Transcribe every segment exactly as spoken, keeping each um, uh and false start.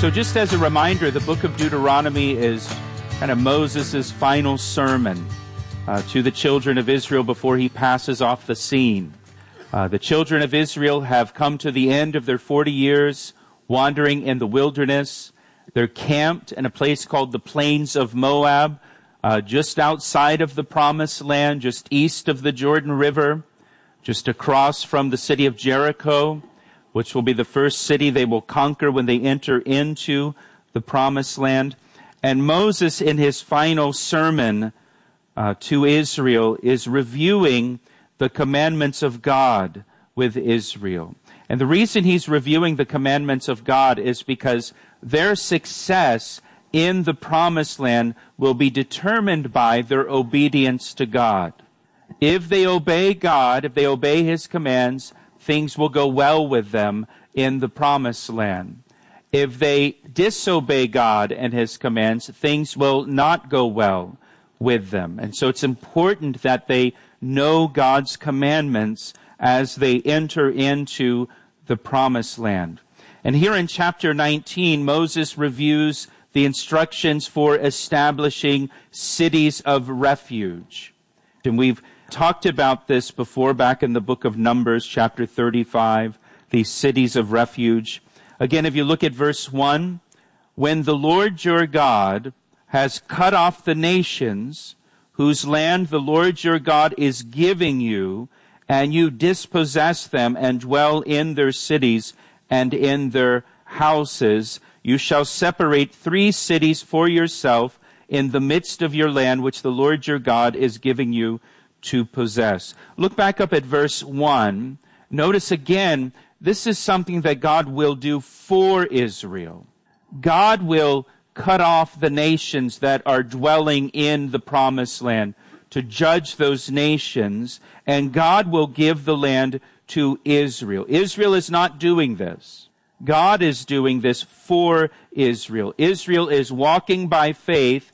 So just as a reminder, the book of Deuteronomy is kind of Moses' final sermon uh, to the children of Israel before he passes off the scene. Uh, the children of Israel have come to the end of their forty years wandering in the wilderness. They're camped in a place called the Plains of Moab, uh, just outside of the Promised Land, just east of the Jordan River, just across from the city of Jericho, which will be the first city they will conquer when they enter into the Promised Land. And Moses, in his final sermon uh, to Israel, is reviewing the commandments of God with Israel. And the reason he's reviewing the commandments of God is because their success in the Promised Land will be determined by their obedience to God. If they obey God, if they obey His commands, things will go well with them in the Promised Land. If they disobey God and His commands, things will not go well with them. And so it's important that they know God's commandments as they enter into the Promised Land. And here in chapter nineteen, Moses reviews the instructions for establishing cities of refuge. And we've talked about this before back in the book of Numbers, chapter thirty-five, these cities of refuge. Again, if you look at verse one, when the Lord your God has cut off the nations whose land the Lord your God is giving you, and you dispossess them and dwell in their cities and in their houses, you shall separate three cities for yourself in the midst of your land, which the Lord your God is giving you to possess. Look back up at verse one. Notice again, this is something that God will do for Israel. God will cut off the nations that are dwelling in the Promised Land to judge those nations, and God will give the land to Israel. Israel is not doing this. God is doing this for Israel. Israel is walking by faith,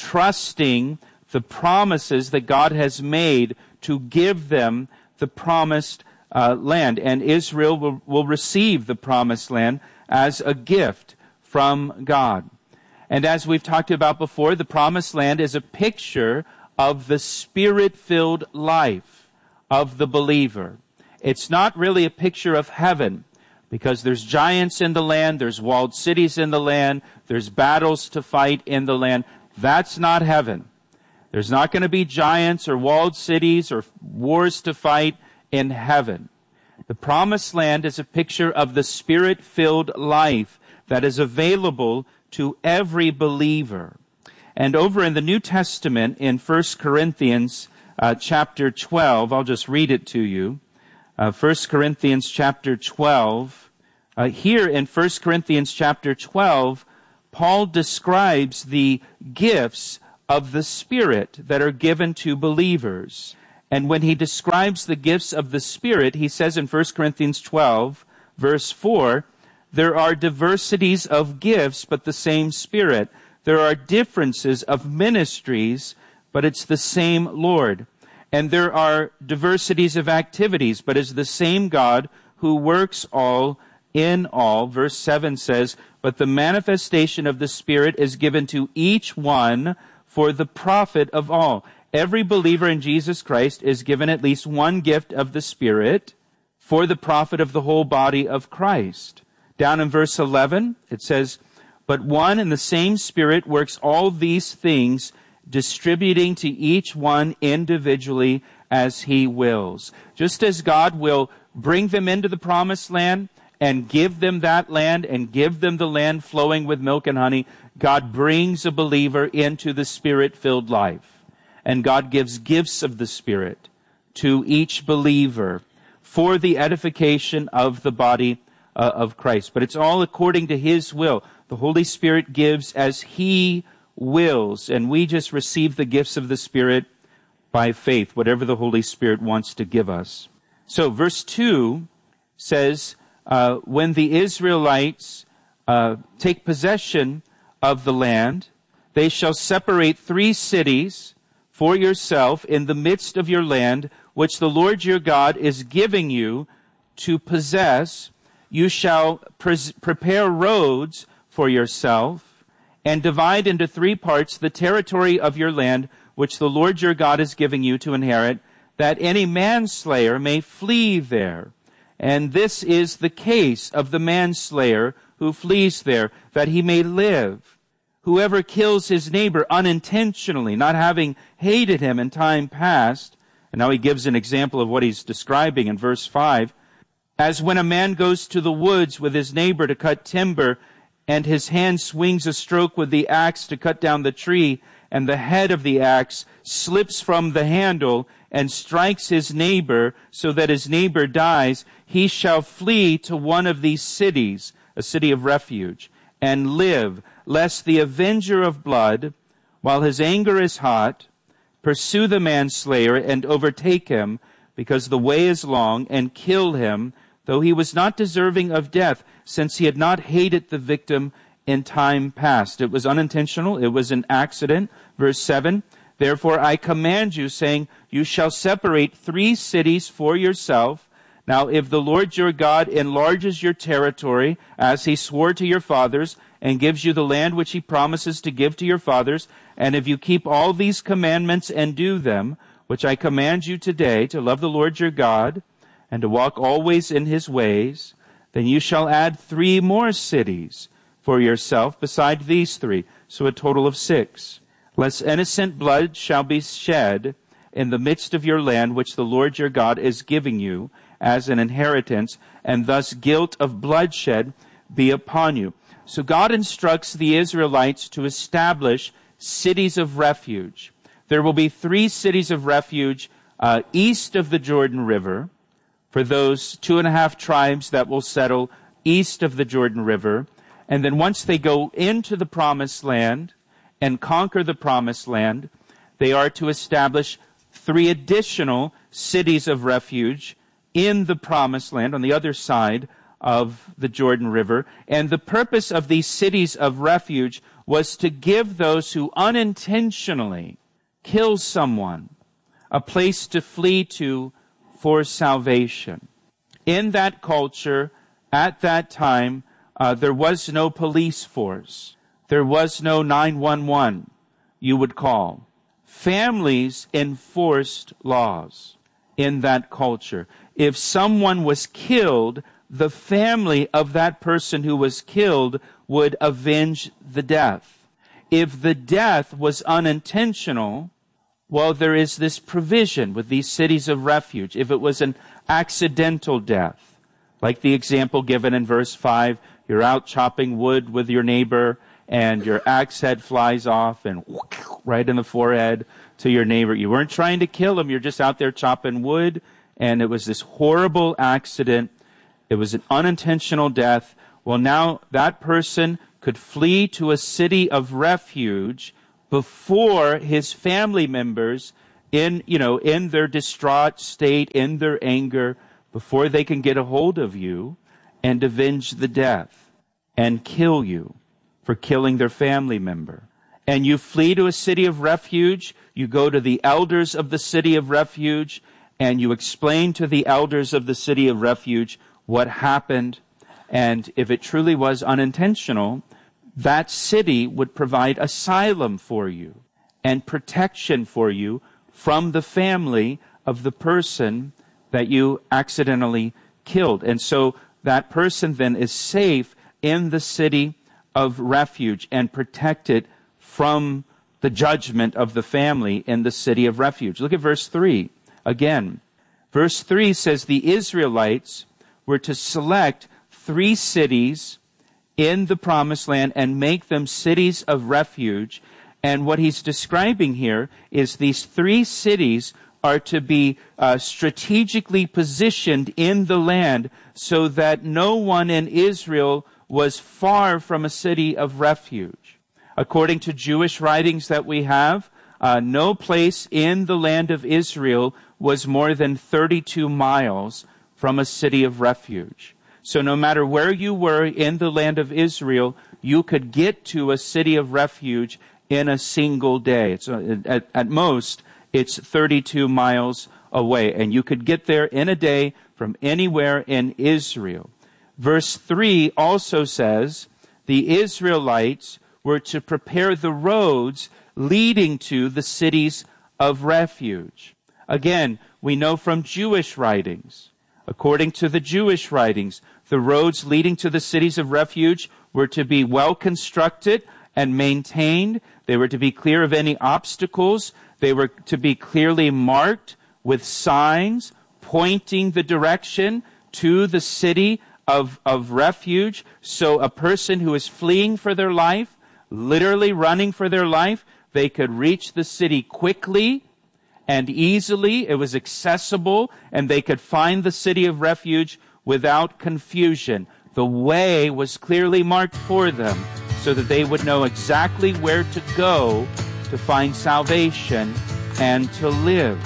trusting the promises that God has made to give them the promised uh, land. And Israel will, will receive the promised land as a gift from God. And as we've talked about before, the promised land is a picture of the Spirit-filled life of the believer. It's not really a picture of heaven, because there's giants in the land, there's walled cities in the land, there's battles to fight in the land. That's not heaven. There's not going to be giants or walled cities or wars to fight in heaven. The promised land is a picture of the Spirit-filled life that is available to every believer. And over in the New Testament, in First Corinthians uh, chapter twelve, I'll just read it to you. Uh, First Corinthians chapter twelve. Uh, here in First Corinthians chapter twelve, Paul describes the gifts of the Spirit that are given to believers. And when he describes the gifts of the Spirit, he says in First Corinthians twelve, verse four, there are diversities of gifts, but the same Spirit. There are differences of ministries, but it's the same Lord. And there are diversities of activities, but it's the same God who works all in all. Verse seven says, but the manifestation of the Spirit is given to each one for the profit of all. Every believer in Jesus Christ is given at least one gift of the Spirit for the profit of the whole body of Christ. Down in verse eleven, it says, but one and the same Spirit works all these things, distributing to each one individually as He wills. Just as God will bring them into the promised land and give them that land and give them the land flowing with milk and honey, God brings a believer into the Spirit-filled life. And God gives gifts of the Spirit to each believer for the edification of the body uh, of Christ. But it's all according to His will. The Holy Spirit gives as He wills, and we just receive the gifts of the Spirit by faith, whatever the Holy Spirit wants to give us. So verse two says, uh, when the Israelites uh, take possession of the land, they shall separate three cities for yourself in the midst of your land, which the Lord your God is giving you to possess. You shall pre- prepare roads for yourself, and divide into three parts the territory of your land, which the Lord your God is giving you to inherit, that any manslayer may flee there. And this is the case of the manslayer who flees there, that he may live. Whoever kills his neighbor unintentionally, not having hated him in time past, and now he gives an example of what he's describing in verse five, as when a man goes to the woods with his neighbor to cut timber, and his hand swings a stroke with the axe to cut down the tree, and the head of the axe slips from the handle and strikes his neighbor so that his neighbor dies, he shall flee to one of these cities, a city of refuge, and live, lest the avenger of blood, while his anger is hot, pursue the manslayer and overtake him, because the way is long, and kill him, though he was not deserving of death, since he had not hated the victim in time past. It was unintentional. It was an accident. Verse seven, therefore I command you, saying, you shall separate three cities for yourself. Now if the Lord your God enlarges your territory, as he swore to your fathers, and gives you the land which he promises to give to your fathers, and if you keep all these commandments and do them, which I command you today, to love the Lord your God, and to walk always in his ways, then you shall add three more cities for yourself beside these three, so a total of six. Lest innocent blood shall be shed in the midst of your land, which the Lord your God is giving you as an inheritance, and thus guilt of bloodshed be upon you. So God instructs the Israelites to establish cities of refuge. There will be three cities of refuge uh, east of the Jordan River, for those two and a half tribes that will settle east of the Jordan River. And then once they go into the promised land and conquer the promised land, they are to establish three additional cities of refuge in the promised land on the other side of the Jordan River. And the purpose of these cities of refuge was to give those who unintentionally kill someone a place to flee to for salvation. In that culture, at that time, uh, there was no police force. There was no nine one one you would call. Families enforced laws in that culture. If someone was killed, the family of that person who was killed would avenge the death. If the death was unintentional, well, there is this provision with these cities of refuge. If it was an accidental death, like the example given in verse five, you're out chopping wood with your neighbor and your axe head flies off and right in the forehead to your neighbor. You weren't trying to kill him. You're just out there chopping wood, and it was this horrible accident. It was an unintentional death. Well, now that person could flee to a city of refuge before his family members, in, you know, in their distraught state, in their anger, before they can get a hold of you and avenge the death and kill you for killing their family member. And you flee to a city of refuge, you go to the elders of the city of refuge, and you explain to the elders of the city of refuge what happened. And if it truly was unintentional, that city would provide asylum for you and protection for you from the family of the person that you accidentally killed. And so that person then is safe in the city of refuge and protected from the judgment of the family in the city of refuge. Look at verse three again. Verse three says the Israelites were to select three cities in the promised land and make them cities of refuge. And what he's describing here is these three cities are to be uh, strategically positioned in the land so that no one in Israel was far from a city of refuge. According to Jewish writings that we have, uh, no place in the land of Israel was more than thirty-two miles from a city of refuge. So no matter where you were in the land of Israel, you could get to a city of refuge in a single day. It's, uh, at, at most, it's thirty-two miles away. And you could get there in a day from anywhere in Israel. Verse three also says the Israelites were to prepare the roads leading to the cities of refuge. Again, we know from Jewish writings, according to the Jewish writings, the roads leading to the cities of refuge were to be well constructed and maintained. They were to be clear of any obstacles. They were to be clearly marked with signs pointing the direction to the city of, of refuge. So a person who is fleeing for their life, literally running for their life, they could reach the city quickly and easily. It was accessible, and they could find the city of refuge without confusion. The way was clearly marked for them so that they would know exactly where to go to find salvation and to live.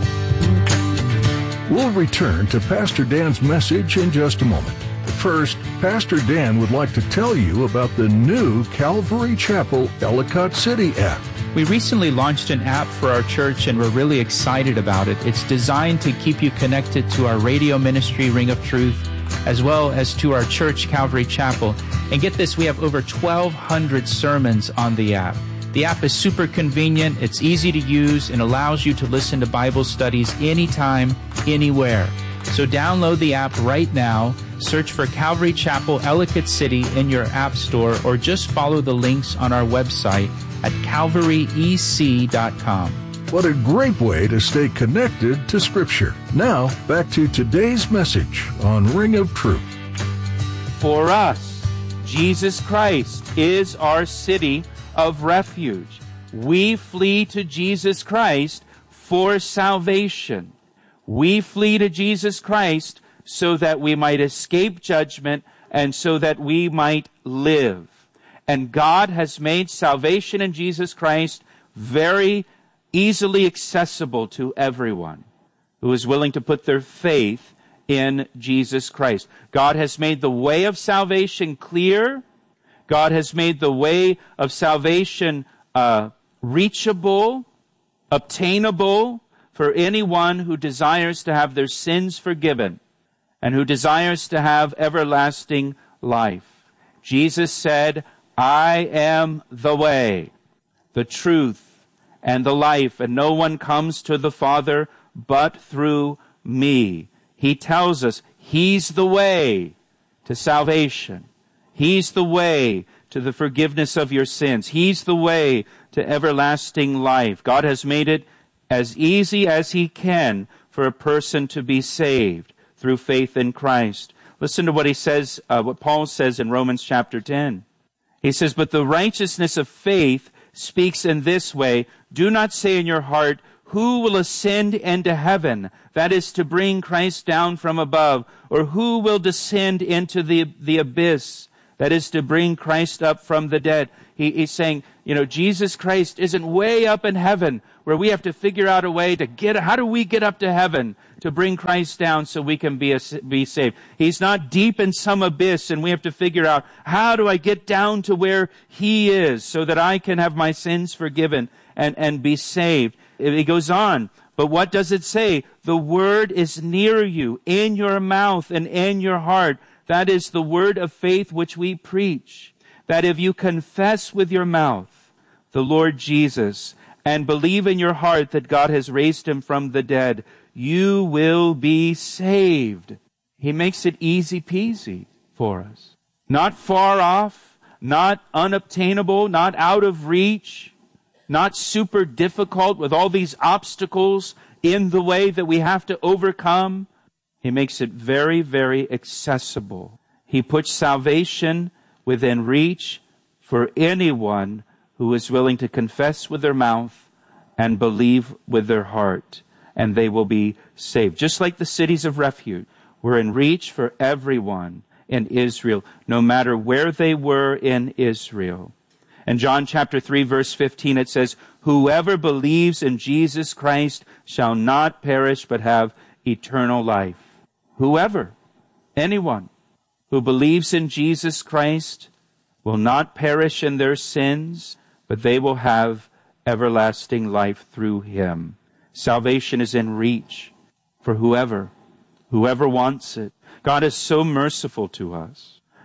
We'll return to Pastor Dan's message in just a moment. First, Pastor Dan would like to tell you about the new Calvary Chapel Ellicott City app. We recently launched an app for our church, and we're really excited about it. It's designed to keep you connected to our radio ministry, Ring of Truth, as well as to our church, Calvary Chapel. And get this, we have over twelve hundred sermons on the app. The app is super convenient, it's easy to use, and allows you to listen to Bible studies anytime, anywhere. So download the app right now, search for Calvary Chapel Ellicott City in your app store, or just follow the links on our website at calvary e c dot com. What a great way to stay connected to Scripture. Now, back to today's message on Ring of Truth. For us, Jesus Christ is our city of refuge. We flee to Jesus Christ for salvation. We flee to Jesus Christ so that we might escape judgment and so that we might live. And God has made salvation in Jesus Christ very easily accessible to everyone who is willing to put their faith in Jesus Christ. God has made the way of salvation clear. God has made the way of salvation uh, reachable, obtainable for anyone who desires to have their sins forgiven and who desires to have everlasting life. Jesus said, I am the way, the truth, and the life, and no one comes to the Father but through me. He tells us He's the way to salvation. He's the way to the forgiveness of your sins. He's the way to everlasting life. God has made it as easy as He can for a person to be saved through faith in Christ. Listen to what he says, uh, what Paul says in Romans chapter ten. He says, but the righteousness of faith speaks in this way, do not say in your heart, who will ascend into heaven? That is to bring Christ down from above. Or who will descend into the, the abyss? That is to bring Christ up from the dead. He, he's saying, you know, Jesus Christ isn't way up in heaven where we have to figure out a way to get, how do we get up to heaven to bring Christ down so we can be, a, be saved? He's not deep in some abyss and we have to figure out, how do I get down to where He is so that I can have my sins forgiven and, and be saved? It goes on. But what does it say? The word is near you, in your mouth and in your heart. That is the word of faith which we preach. That if you confess with your mouth the Lord Jesus and believe in your heart that God has raised Him from the dead, you will be saved. He makes it easy peasy for us. Not far off, not unobtainable, not out of reach, not super difficult with all these obstacles in the way that we have to overcome. He makes it very, very accessible. He puts salvation within reach for anyone who is willing to confess with their mouth and believe with their heart, and they will be saved. Just like the cities of refuge were in reach for everyone in Israel, no matter where they were in Israel. In John chapter three, verse fifteen, it says, whoever believes in Jesus Christ shall not perish but have eternal life. Whoever, anyone who believes in Jesus Christ will not perish in their sins, but they will have everlasting life through Him. Salvation is in reach for whoever, whoever wants it. God is so merciful to us.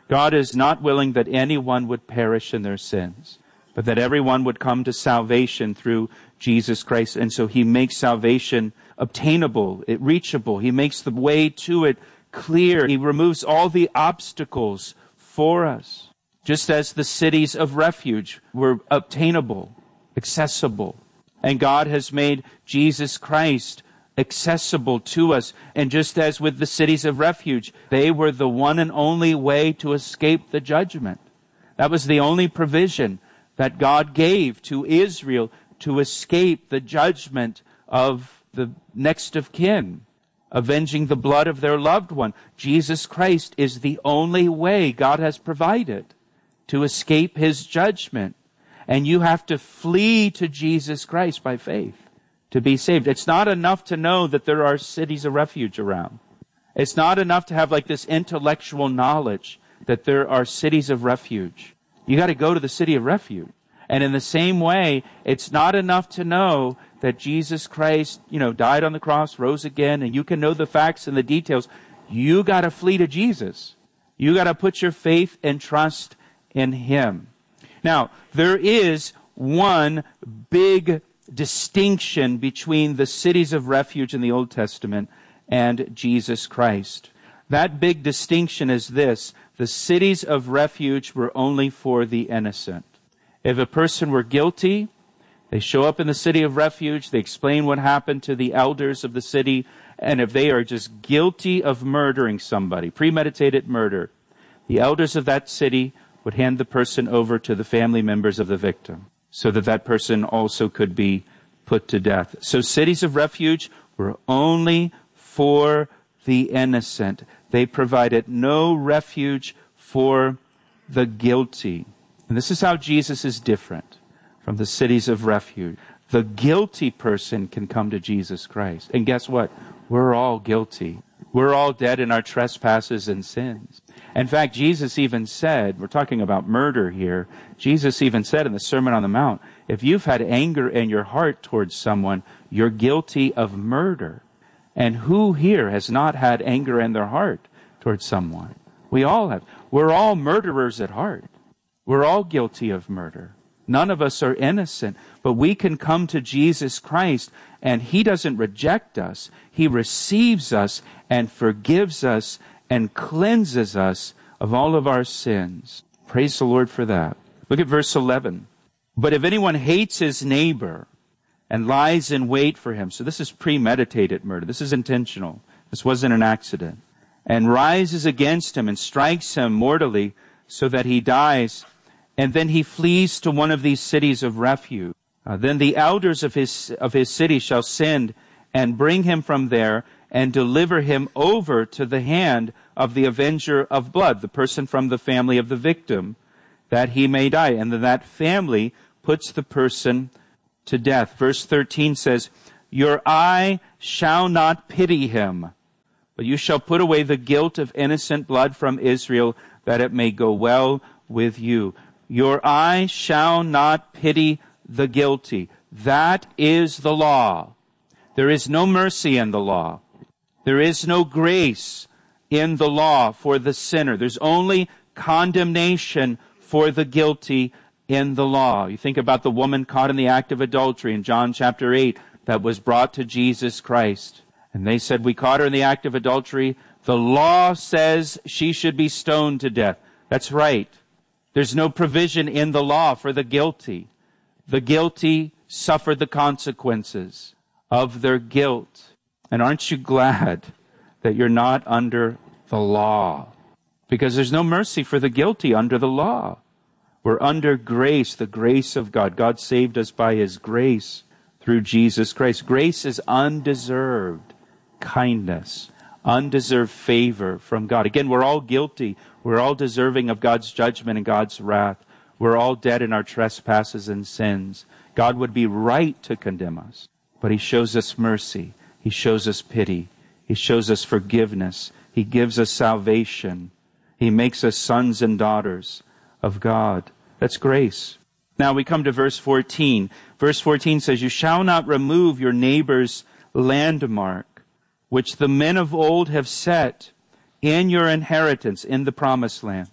God is not willing that anyone would perish in their sins, but that everyone would come to salvation through Jesus Christ. And so he makes salvation obtainable, it reachable. He makes the way to it clear. He removes all the obstacles for us. Just as the cities of refuge were obtainable, accessible. And God has made Jesus Christ accessible to us. And just as with the cities of refuge, they were the one and only way to escape the judgment. That was the only provision that God gave to Israel to escape the judgment of the next of kin, avenging the blood of their loved one. Jesus Christ is the only way God has provided to escape his judgment. And you have to flee to Jesus Christ by faith to be saved. It's not enough to know that there are cities of refuge around. It's not enough to have like this intellectual knowledge that there are cities of refuge. You got to go to the city of refuge. And in the same way, it's not enough to know that Jesus Christ, you know, died on the cross, rose again, and you can know the facts and the details. You got to flee to Jesus. You got to put your faith and trust in him. Now, there is one big distinction between the cities of refuge in the Old Testament and Jesus Christ. That big distinction is this: the cities of refuge were only for the innocent. If a person were guilty, they show up in the city of refuge, they explain what happened to the elders of the city, and if they are just guilty of murdering somebody, premeditated murder, the elders of that city would hand the person over to the family members of the victim so that that person also could be put to death. So cities of refuge were only for the innocent. They provided no refuge for the guilty. And this is how Jesus is different from the cities of refuge. The guilty person can come to Jesus Christ. And guess what? We're all guilty. We're all dead in our trespasses and sins. In fact, Jesus even said, we're talking about murder here, Jesus even said in the Sermon on the Mount, if you've had anger in your heart towards someone, you're guilty of murder. And who here has not had anger in their heart towards someone? We all have. We're all murderers at heart. We're all guilty of murder. None of us are innocent, but we can come to Jesus Christ, and he doesn't reject us. He receives us and forgives us and cleanses us of all of our sins. Praise the Lord for that. Look at verse eleven. But if anyone hates his neighbor and lies in wait for him, so this is premeditated murder. This is intentional. This wasn't an accident. And rises against him and strikes him mortally so that he dies, and then he flees to one of these cities of refuge. Uh, then the elders of his of his city shall send and bring him from there and deliver him over to the hand of the avenger of blood, the person from the family of the victim, that he may die. And then that family puts the person to death. Verse thirteen says, your eye shall not pity him, but you shall put away the guilt of innocent blood from Israel, that it may go well with you. Your eye shall not pity the guilty. That is the law. There is no mercy in the law. There is no grace in the law for the sinner. There's only condemnation for the guilty in the law. You think about the woman caught in the act of adultery in John chapter eight that was brought to Jesus Christ. And they said, we caught her in the act of adultery. The law says she should be stoned to death. That's right. There's no provision in the law for the guilty. The guilty suffer the consequences of their guilt. And aren't you glad that you're not under the law? Because there's no mercy for the guilty under the law. We're under grace, the grace of God. God saved us by his grace through Jesus Christ. Grace is undeserved kindness, undeserved favor from God. Again, we're all guilty. We're all deserving of God's judgment and God's wrath. We're all dead in our trespasses and sins. God would be right to condemn us, but he shows us mercy. He shows us pity. He shows us forgiveness. He gives us salvation. He makes us sons and daughters of God. That's grace. Now we come to verse fourteen. Verse fourteen says, you shall not remove your neighbor's landmark, which the men of old have set in your inheritance in the promised land.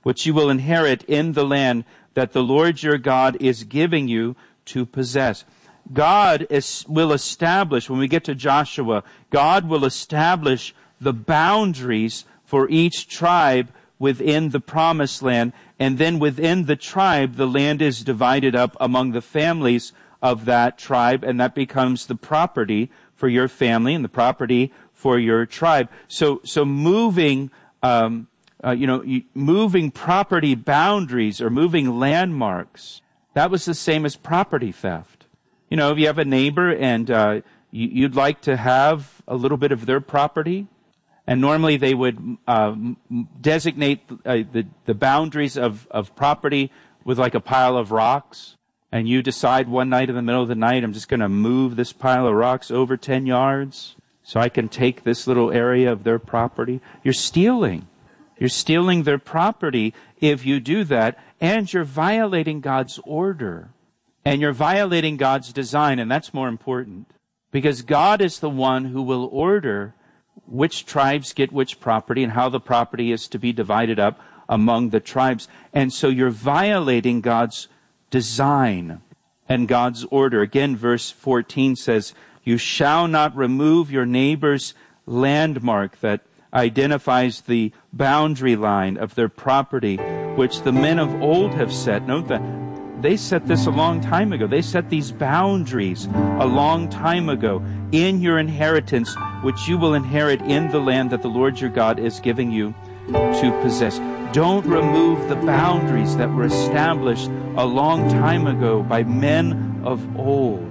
which you will inherit in the land that the Lord your God is giving you to possess. God is, will establish, when we get to Joshua, God will establish the boundaries for each tribe within the promised land, and then within the tribe, the land is divided up among the families of that tribe, and that becomes the property for your family and the property for your tribe. So, so moving, um, uh, you know, moving property boundaries or moving landmarks, that was the same as property theft. You know, if you have a neighbor and uh, you, you'd like to have a little bit of their property, and normally they would uh, designate uh, the, the boundaries of, of property with like a pile of rocks. And you decide one night in the middle of the night, I'm just going to move this pile of rocks over ten yards so I can take this little area of their property. You're stealing. You're stealing their property if you do that. And you're violating God's order. And you're violating God's design. And that's more important. Because God is the one who will order which tribes get which property and how the property is to be divided up among the tribes. And so you're violating God's design and God's order. Again, verse fourteen says, you shall not remove your neighbor's landmark that identifies the boundary line of their property, which the men of old have set. Note that they set this a long time ago. They set these boundaries a long time ago in your inheritance, which you will inherit in the land that the Lord your God is giving you to possess. Don't remove the boundaries that were established a long time ago by men of old.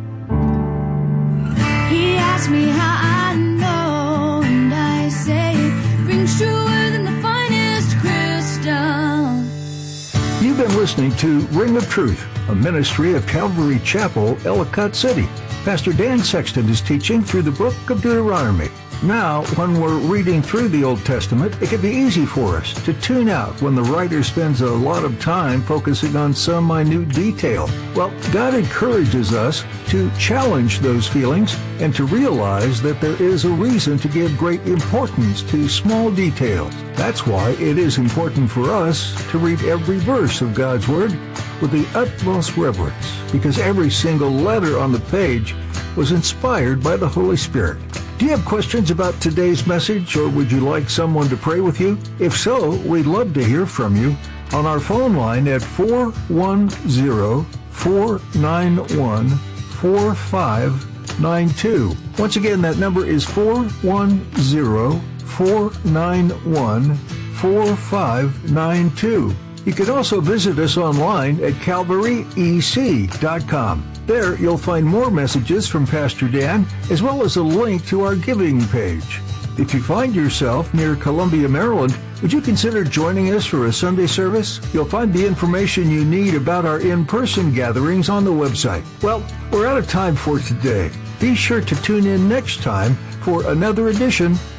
He asked me how I know, and I say it rings truer than the finest crystal. You've been listening to Ring of Truth, a ministry of Calvary Chapel, Ellicott City. Pastor Dan Sexton is teaching through the book of Deuteronomy. Now, when we're reading through the Old Testament, it can be easy for us to tune out when the writer spends a lot of time focusing on some minute detail. Well, God encourages us to challenge those feelings and to realize that there is a reason to give great importance to small details. That's why it is important for us to read every verse of God's Word with the utmost reverence, because every single letter on the page was inspired by the Holy Spirit. Do you have questions about today's message, or would you like someone to pray with you? If so, we'd love to hear from you on our phone line at four one zero, four nine one, four five nine two. Once again, that number is four one zero, four nine one, four five nine two. You can also visit us online at calvary e c dot com. There, you'll find more messages from Pastor Dan, as well as a link to our giving page. If you find yourself near Columbia, Maryland, would you consider joining us for a Sunday service? You'll find the information you need about our in-person gatherings on the website. Well, we're out of time for today. Be sure to tune in next time for another edition